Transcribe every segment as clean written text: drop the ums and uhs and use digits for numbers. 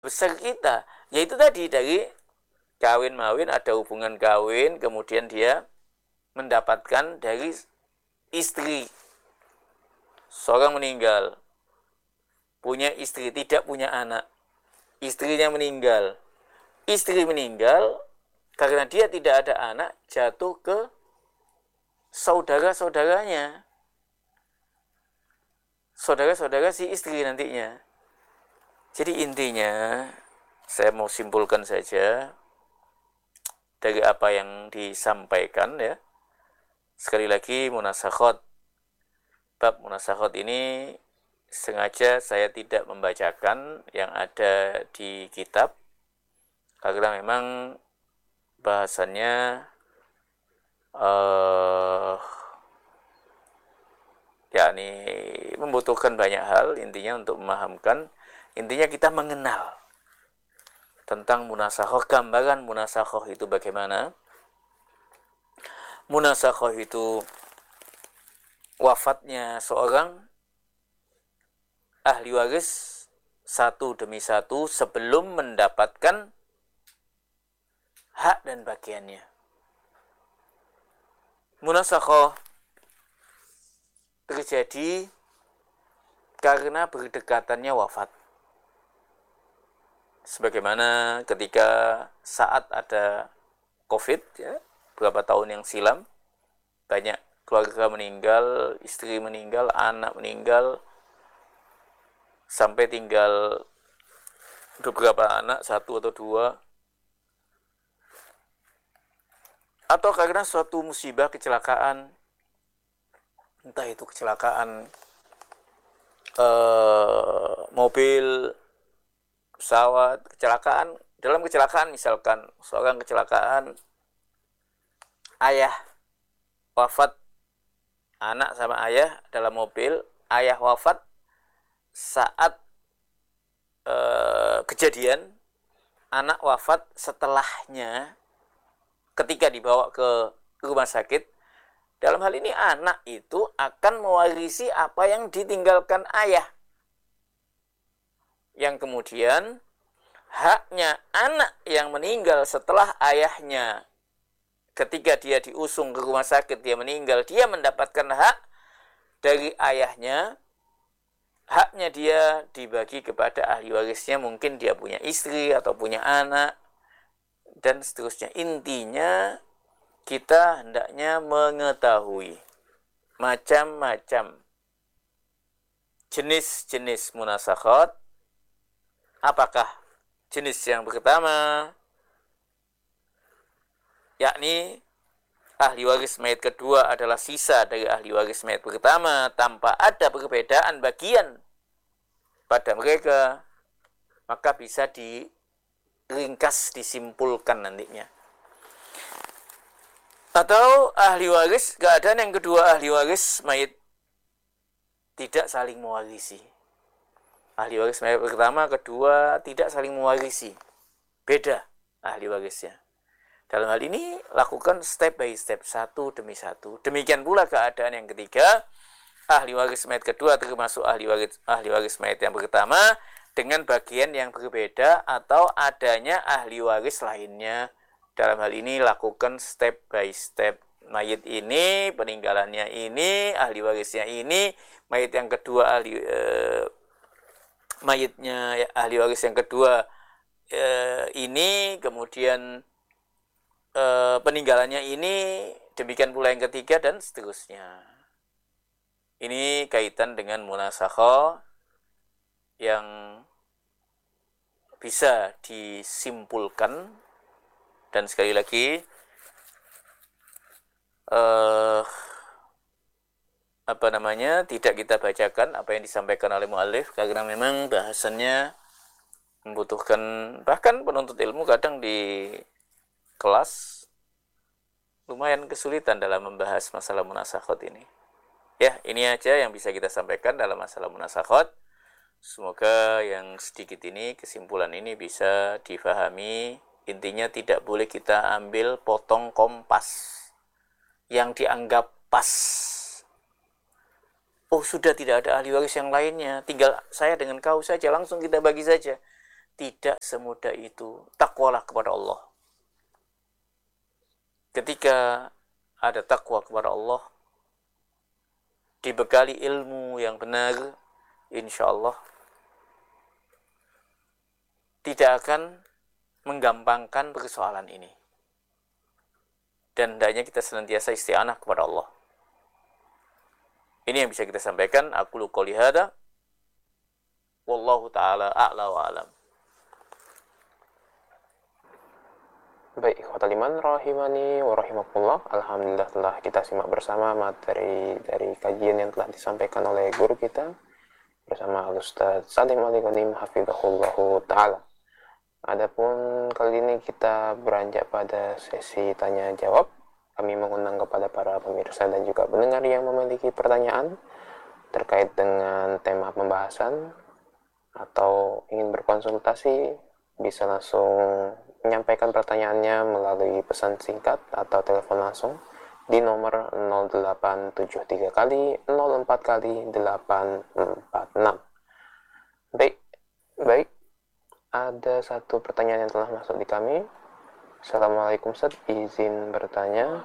besar kita, yaitu tadi dari kawin mawin, ada hubungan kawin, kemudian dia mendapatkan dari istri. Seorang meninggal, punya istri, tidak punya anak, istrinya meninggal. Istri meninggal karena dia tidak ada anak, jatuh ke saudara-saudaranya, saudara-saudara si istri nantinya. Jadi intinya, saya mau simpulkan saja dari apa yang disampaikan ya. Sekali lagi, munasakhat. Bab munasakhat ini sengaja saya tidak membacakan yang ada di kitab, karena memang bahasannya yakni membutuhkan banyak hal. Intinya untuk memahamkan, intinya kita mengenal tentang munasakhoh, gambaran munasakhoh itu bagaimana. Munasakhoh itu wafatnya seorang ahli waris satu demi satu sebelum mendapatkan hak dan bagiannya. Munasakhoh terjadi karena berdekatannya wafat. Sebagaimana ketika saat ada COVID ya, beberapa tahun yang silam, banyak keluarga meninggal, istri meninggal, anak meninggal, sampai tinggal beberapa anak, satu atau dua, atau karena suatu musibah, kecelakaan, entah itu kecelakaan mobil, pesawat, kecelakaan. Dalam kecelakaan misalkan seorang kecelakaan, ayah wafat, anak sama ayah dalam mobil, ayah wafat saat kejadian, anak wafat setelahnya ketika dibawa ke rumah sakit. Dalam hal ini anak itu akan mewarisi apa yang ditinggalkan ayah, yang kemudian haknya anak yang meninggal setelah ayahnya, ketika dia diusung ke rumah sakit, dia meninggal, dia mendapatkan hak dari ayahnya. Haknya dia dibagi kepada ahli warisnya, mungkin dia punya istri atau punya anak, dan seterusnya. Intinya kita hendaknya mengetahui macam-macam jenis-jenis munasakhat. Apakah jenis yang pertama, yakni ahli waris mayit kedua adalah sisa dari ahli waris mayit pertama tanpa ada perbedaan bagian pada mereka, maka bisa diringkas, disimpulkan nantinya. Atau ahli waris, keadaan yang kedua, ahli waris mayit tidak saling mewarisi. Ahli waris mayit pertama, kedua tidak saling mewarisi, beda ahli warisnya. Dalam hal ini lakukan step by step, satu demi satu. Demikian pula keadaan yang ketiga, ahli waris mayit kedua termasuk ahli waris mayit yang pertama dengan bagian yang berbeda atau adanya ahli waris lainnya. Dalam hal ini lakukan step by step. Mayit ini, peninggalannya ini, ahli warisnya ini, mayit yang kedua mayitnya ahli waris yang kedua ini, kemudian peninggalannya ini, demikian pula yang ketiga, dan seterusnya. Ini kaitan dengan munasakhoh yang bisa disimpulkan. Dan sekali lagi tidak kita bacakan apa yang disampaikan oleh muallif, karena memang bahasannya membutuhkan, bahkan penuntut ilmu kadang di kelas lumayan kesulitan dalam membahas masalah munasakhat ini. Ya, ini aja yang bisa kita sampaikan dalam masalah munasakhat. Semoga yang sedikit ini, kesimpulan ini bisa difahami. Intinya tidak boleh kita ambil potong kompas yang dianggap pas. Oh, sudah tidak ada ahli waris yang lainnya, tinggal saya dengan kau saja, langsung kita bagi saja. tidak semudah itu. Takwalah kepada Allah. Ketika ada takwa kepada Allah, dibekali ilmu yang benar, insya Allah tidak akan menggampangkan persoalan ini. Dan hendaknya kita senantiasa isti'anah kepada Allah. Ini yang bisa kita sampaikan. Aqulu qouli hadza wallahu taala a'la wa alam. Baik, ikhwatal iman rahimani wa rahimakumullah. Alhamdulillah telah kita simak bersama materi dari kajian yang telah disampaikan oleh guru kita bersama Al-Ustaz Salim Al-Ghanim hafizahullahu taala. Adapun kali ini kita beranjak pada sesi tanya jawab. Kami mengundang kepada para pemirsa dan juga pendengar yang memiliki pertanyaan terkait dengan tema pembahasan atau ingin berkonsultasi, bisa langsung menyampaikan pertanyaannya melalui pesan singkat atau telepon langsung di nomor 0873 kali 04 kali 846. Baik. Ada satu pertanyaan yang telah masuk di kami. Assalamualaikum Ustaz, izin bertanya.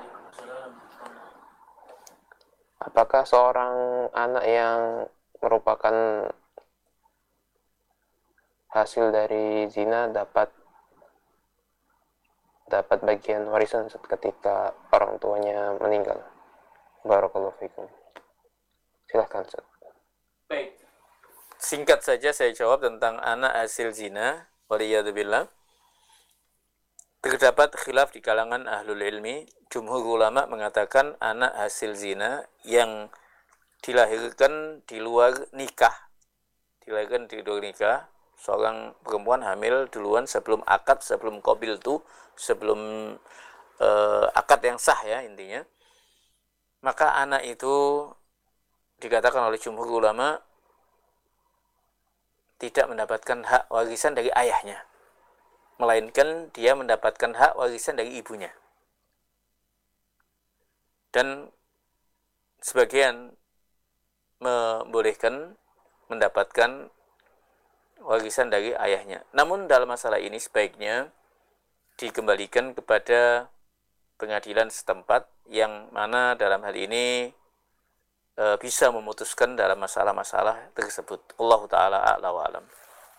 Apakah seorang anak yang merupakan hasil dari zina dapat bagian warisan ketika orang tuanya meninggal? Barakallahu fikum. Silahkan Ustaz. Baik. Singkat saja saya jawab tentang anak hasil zina. Waliyadzubillah. Terdapat khilaf di kalangan ahlul ilmi. Jumhur ulama mengatakan anak hasil zina yang dilahirkan di luar nikah. Dilahirkan di luar nikah. Seorang perempuan hamil duluan sebelum akad, sebelum qabil tu, sebelum akad yang sah ya intinya. Maka anak itu dikatakan oleh jumhur ulama tidak mendapatkan hak warisan dari ayahnya, melainkan dia mendapatkan hak warisan dari ibunya. Dan sebagian membolehkan mendapatkan warisan dari ayahnya. Namun dalam masalah ini sebaiknya dikembalikan kepada pengadilan setempat yang mana dalam hal ini bisa memutuskan dalam masalah-masalah tersebut. Allah Ta'ala a'la wa alam.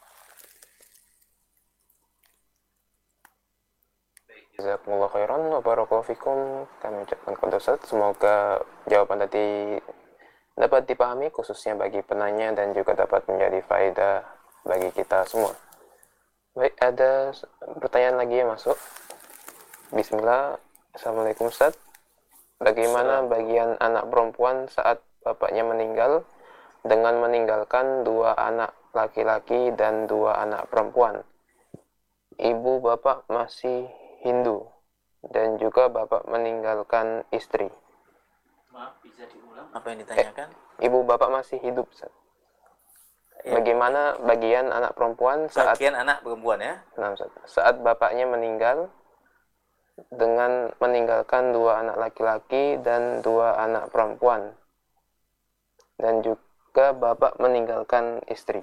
Jazakumullah khairan wa barakallahu fikum. Kami ucapkan kepada Ustaz, semoga jawaban tadi dapat dipahami khususnya bagi penanya dan juga dapat menjadi faedah bagi kita semua. Baik, ada pertanyaan lagi yang masuk. Bismillah. Assalamualaikum Ustaz. Bagaimana bagian anak perempuan saat bapaknya meninggal dengan meninggalkan 2 anak laki-laki dan 2 anak perempuan? Ibu bapak masih Hindu dan juga bapak meninggalkan istri. Maaf, bisa diulang apa yang ditanyakan? Ibu bapak masih hidup, Ustaz. Ya. Bagaimana bagian anak perempuan saat bagian anak perempuan ya? Nah, Ustaz, saat bapaknya meninggal dengan meninggalkan 2 anak laki-laki dan 2 anak perempuan, dan juga bapak meninggalkan istri.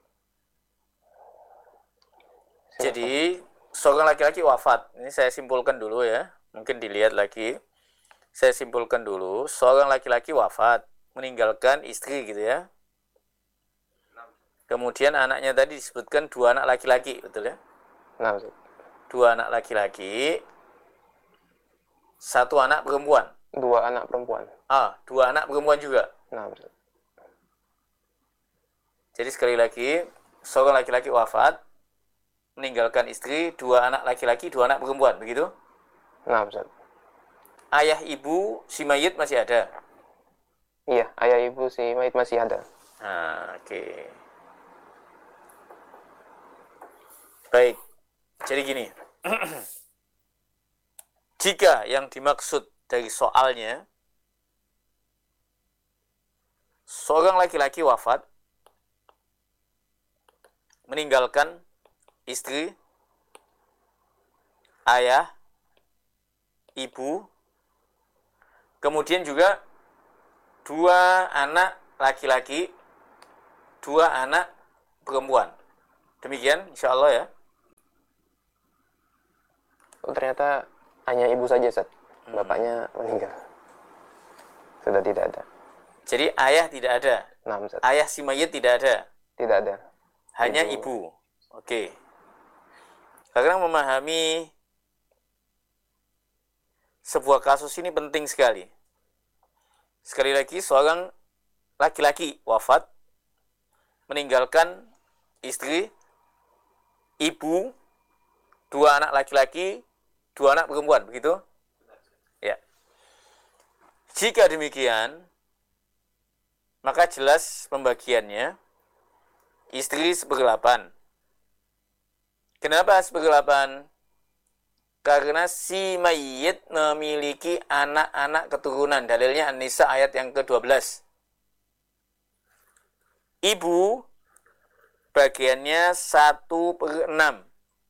Silakan. Jadi seorang laki-laki wafat. Ini saya simpulkan dulu ya, mungkin dilihat lagi. Saya simpulkan dulu, seorang laki-laki wafat, meninggalkan istri gitu ya. Kemudian anaknya tadi disebutkan 2 anak laki-laki, betul ya? Nah, 2 anak laki-laki, 1 anak perempuan. 2 anak perempuan. 2 anak perempuan juga. Nah, jadi sekali lagi, seorang laki-laki wafat, meninggalkan istri, 2 anak laki-laki, 2 anak perempuan, begitu? Nah, Ustaz. Ayah ibu si mayit masih ada? Iya, ayah ibu si mayit masih ada. Oke. Baik, jadi gini. Jika yang dimaksud dari soalnya, seorang laki-laki wafat, meninggalkan istri, ayah, ibu, kemudian juga 2 anak laki-laki, 2 anak perempuan. Demikian insya Allah ya. Oh, ternyata hanya ibu saja, Ustaz. Bapaknya meninggal. Sudah tidak ada. Jadi ayah tidak ada. Nah, Ustaz. Ayah si mayit tidak ada. Tidak ada. Hanya ibu. Oke. Karena memahami sebuah kasus ini penting sekali. Sekali lagi, seorang laki-laki wafat, meninggalkan istri, ibu, 2 anak laki-laki, 2 anak perempuan, begitu? Ya. Jika demikian, maka jelas pembagiannya, istri 1/8. Kenapa 1/8? Karena si mayit memiliki anak-anak keturunan. Dalilnya An-Nisa ayat yang ke-12. Ibu bagiannya 1/6.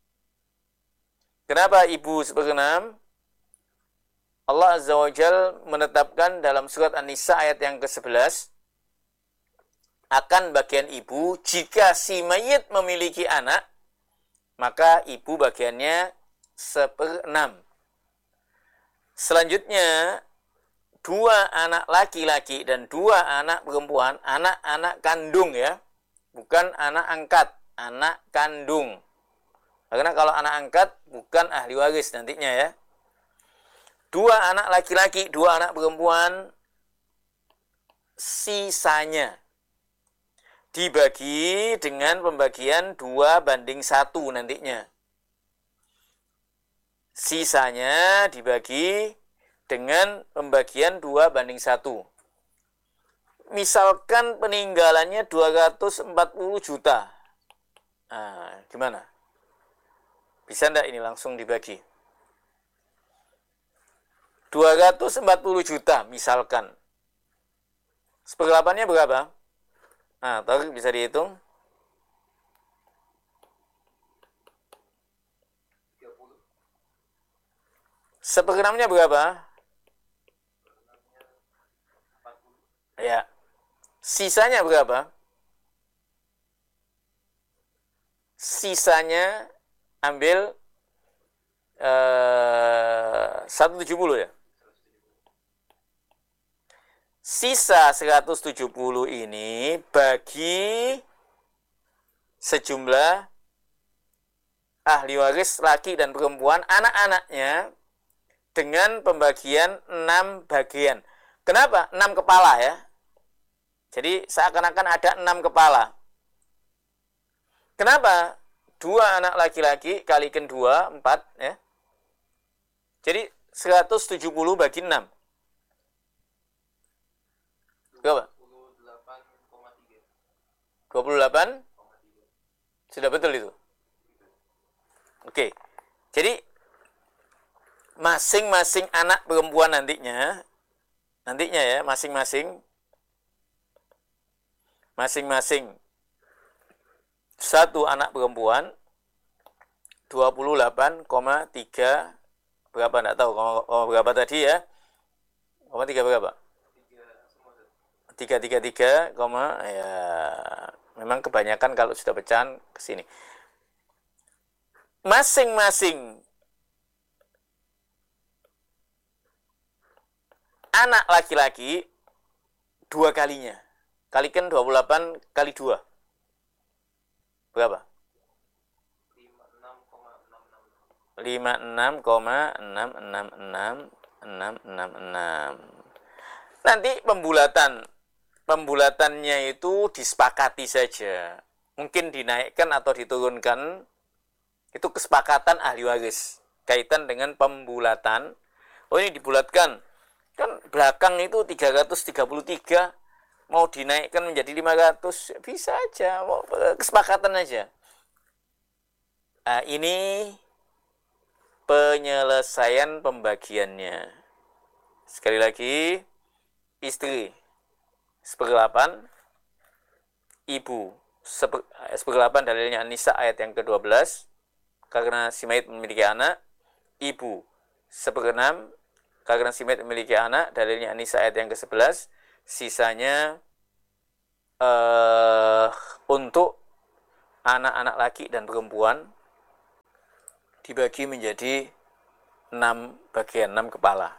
Kenapa ibu 1/6? Allah Azza wa Jal menetapkan dalam surat An-Nisa ayat yang ke-11 akan bagian ibu jika si mayit memiliki anak, maka ibu bagiannya 1/6. Selanjutnya 2 anak laki-laki dan 2 anak perempuan, anak-anak kandung ya, bukan anak angkat, anak kandung. Karena kalau anak angkat bukan ahli waris nantinya ya. 2 anak laki-laki, 2 anak perempuan, sisanya dibagi dengan pembagian 2/1 nantinya. Sisanya dibagi dengan pembagian 2/1. Misalkan peninggalannya 240 juta. Nah, gimana? Bisa enggak ini langsung dibagi? 240 juta misalkan. 1/8-nya berapa? Nah, tahu bisa dihitung? 1/6-nya berapa? Ya. Sisanya berapa? Sisanya ambil 170 ya. Sisa 170 ini bagi sejumlah ahli waris laki dan perempuan, anak-anaknya, dengan pembagian 6 bagian. Kenapa? 6 kepala ya. Jadi seakan-akan ada 6 kepala. Kenapa? 2 anak laki-laki kalikan 2, 4 ya. Jadi 170 bagi 6. Berapa? 28? Sudah betul itu? Oke. Jadi masing-masing anak perempuan nantinya ya, masing-masing 1 anak perempuan 28,3 berapa enggak tahu berapa tadi ya. 3 berapa? 333, ya memang kebanyakan kalau sudah pecahan ke sini. Masing-masing anak laki-laki 2 kalinya. Kalikan 28 kali 2. Berapa? 56,6666666. Nanti pembulatannya itu disepakati saja. Mungkin dinaikkan atau diturunkan. Itu kesepakatan ahli waris. Kaitan dengan pembulatan. Oh, ini dibulatkan. Kan belakang itu 333. Mau dinaikkan menjadi 500. Bisa aja. Mau kesepakatan aja. Nah, ini penyelesaian pembagiannya. Sekali lagi, istri 1/8, ibu 1/8, dalilnya An-Nisa ayat yang ke-12, karena si mayit memiliki anak. Ibu 1/6, karena si mayit memiliki anak, dalilnya An-Nisa ayat yang ke-11. Sisanya untuk anak-anak laki dan perempuan dibagi menjadi 6 bagian, 6 kepala.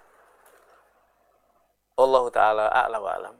Allahu ta'ala a'la wa alam.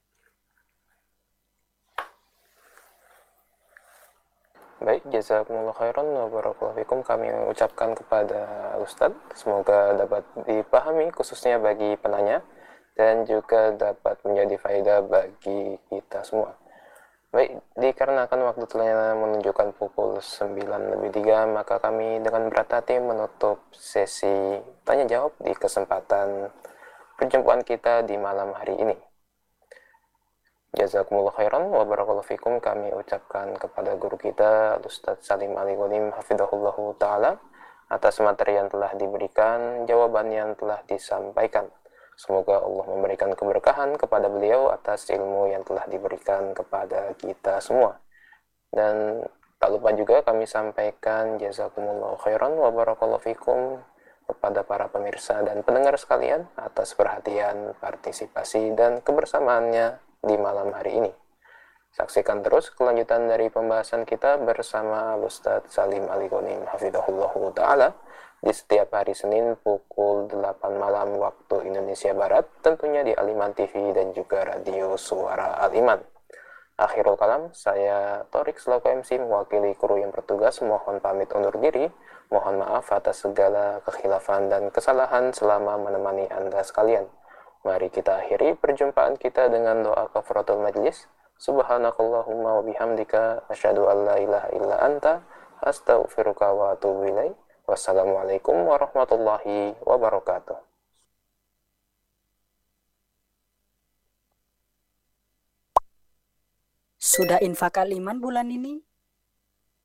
Baik, jazakumullah khairan wa barakallahu fikum. Kami ucapkan kepada Ustadz, semoga dapat dipahami khususnya bagi penanya dan juga dapat menjadi faedah bagi kita semua. Baik, dikarenakan waktu telah menunjukkan pukul 9:03, maka kami dengan berat hati menutup sesi tanya jawab di kesempatan perjumpaan kita di malam hari ini. Jazakumullah khairan wa barakallahu fikum. Kami ucapkan kepada guru kita Ustadz Salim Ali Ghanim hafidhahullahu ta'ala atas materi yang telah diberikan, jawaban yang telah disampaikan. Semoga Allah memberikan keberkahan kepada beliau atas ilmu yang telah diberikan kepada kita semua. Dan tak lupa juga kami sampaikan jazakumullah khairan wa barakallahu fikum kepada para pemirsa dan pendengar sekalian atas perhatian, partisipasi, dan kebersamaannya di malam hari ini. Saksikan terus kelanjutan dari pembahasan kita bersama Ustadz Salim Ali Ghanim hafidhahullahu ta'ala di setiap hari Senin pukul 8 malam waktu Indonesia Barat, tentunya di Al-Iman TV dan juga Radio Suara Al-Iman. Akhirul kalam, saya Torik selaku MC mewakili kru yang bertugas mohon pamit undur diri. Mohon maaf atas segala kekhilafan dan kesalahan selama menemani Anda sekalian. Mari kita akhiri perjumpaan kita dengan doa kafaratul majlis. Subhanakallahumma wa bihamdika asyhadu an la ilaha illa anta astaghfiruka wa atubu ilaik. Wassalamualaikum warahmatullahi wabarakatuh. Sudah infak Al-Iman bulan ini?